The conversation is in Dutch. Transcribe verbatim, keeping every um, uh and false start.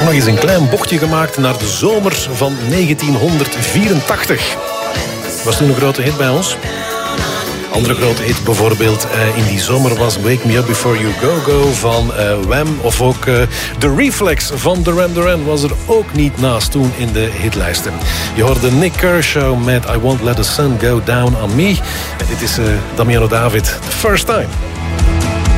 nog eens een klein bochtje gemaakt naar de zomer van negentienhonderdvierentachtig. Was toen een grote hit bij ons. Andere grote hit bijvoorbeeld uh, in die zomer was Wake Me Up Before You Go Go van uh, Wham. Of ook uh, The Reflex van Duran Duran was er ook niet naast toen in de hitlijsten. Je hoorde Nick Kershaw met I Won't Let the Sun Go Down on Me. En dit is uh, Damiano David, The First Time.